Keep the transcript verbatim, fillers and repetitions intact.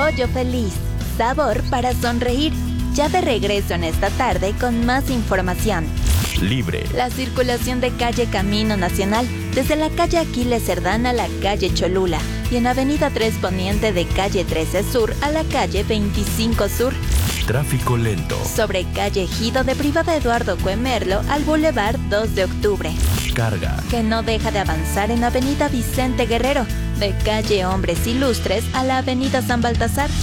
Pollo Feliz, sabor para sonreír. Ya de regreso en esta tarde con más información. Libre. La circulación de calle Camino Nacional, desde la calle Aquiles Cerdán a la calle Cholula y en Avenida tres Poniente de calle trece Sur a la calle veinticinco Sur. Tráfico lento. Sobre calle Ejido de Privada Eduardo Cuemerlo al Boulevard dos de Octubre. Carga. Que no deja de avanzar en Avenida Vicente Guerrero, de calle Hombres Ilustres a la Avenida San Baltasar.